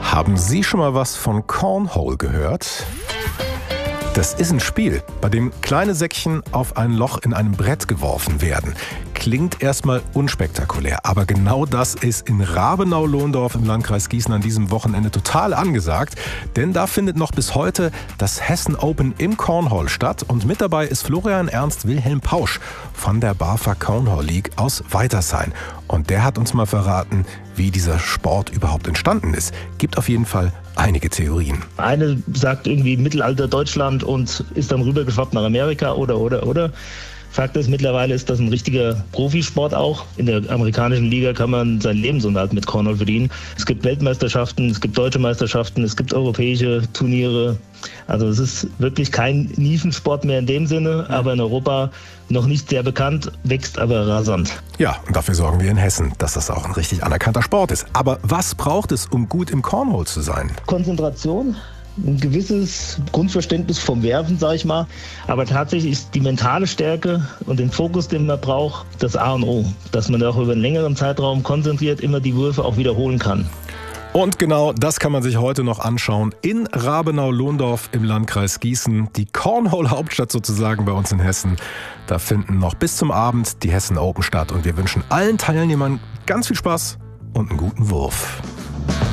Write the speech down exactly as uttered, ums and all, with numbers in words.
Haben Sie schon mal was von Cornhole gehört? Das ist ein Spiel, bei dem kleine Säckchen auf ein Loch in einem Brett geworfen werden. Klingt erstmal unspektakulär, aber genau das ist in Rabenau-Lohndorf im Landkreis Gießen an diesem Wochenende total angesagt. Denn da findet noch bis heute das Hessen Open im Cornhole statt. Und mit dabei ist Florian Ernst Wilhelm Pausch von der BAFA Cornhole League aus Weitersheim. Und der hat uns mal verraten, wie dieser Sport überhaupt entstanden ist. Gibt auf jeden Fall einige Theorien. Eine sagt irgendwie Mittelalter Deutschland und ist dann rübergeschwappt nach Amerika oder, oder, oder. Fakt ist, mittlerweile ist das ein richtiger Profisport auch. In der amerikanischen Liga kann man seinen Lebensunterhalt mit Cornhole verdienen. Es gibt Weltmeisterschaften, es gibt deutsche Meisterschaften, es gibt europäische Turniere. Also es ist wirklich kein Nischensport mehr in dem Sinne, aber in Europa noch nicht sehr bekannt, wächst aber rasant. Ja, und dafür sorgen wir in Hessen, dass das auch ein richtig anerkannter Sport ist. Aber was braucht es, um gut im Cornhole zu sein? Konzentration. Ein gewisses Grundverständnis vom Werfen, sage ich mal. Aber tatsächlich ist die mentale Stärke und den Fokus, den man braucht, das A und O. Dass man auch über einen längeren Zeitraum konzentriert immer die Würfe auch wiederholen kann. Und genau das kann man sich heute noch anschauen in Rabenau-Lohndorf im Landkreis Gießen. Die Cornhole-Hauptstadt sozusagen bei uns in Hessen. Da finden noch bis zum Abend die Hessen Open statt. Und wir wünschen allen Teilnehmern ganz viel Spaß und einen guten Wurf.